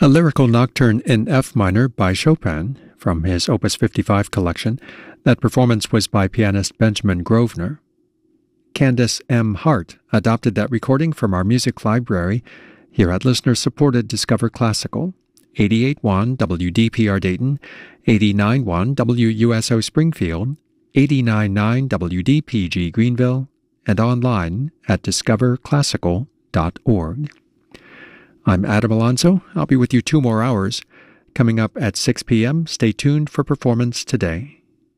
A lyrical nocturne in F minor by Chopin from his Opus 55 collection. That performance was by pianist Benjamin Grosvenor. Candace M. Hart adopted that recording from our music library here at listener-supported Discover Classical, 88.1 WDPR Dayton, 89.1 WUSO Springfield, 89.9 WDPG Greenville, and online at discoverclassical.org. I'm Adam Alonso. I'll be with you 2 more hours. Coming up at 6 p.m., stay tuned for Performance Today.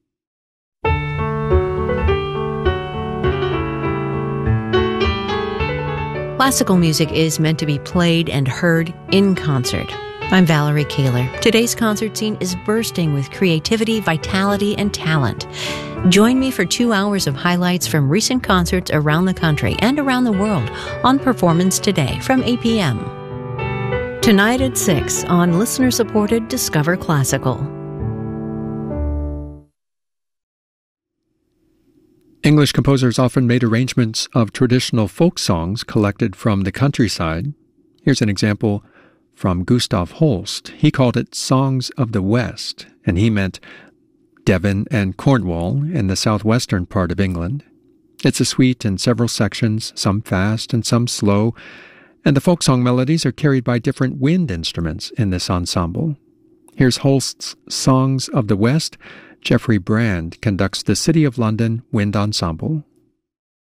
Classical music is meant to be played and heard in concert. I'm Valerie Kaler. Today's concert scene is bursting with creativity, vitality, and talent. Join me for 2 hours of highlights from recent concerts around the country and around the world on Performance Today from 8 p.m. Tonight at 6 on listener-supported Discover Classical. English composers often made arrangements of traditional folk songs collected from the countryside. Here's an example from Gustav Holst. He called it Songs of the West, and he meant Devon and Cornwall in the southwestern part of England. It's a suite in several sections, some fast and some slow, and the folk song melodies are carried by different wind instruments in this ensemble. Here's Holst's Songs of the West. Jeffrey Brand conducts the City of London Wind Ensemble.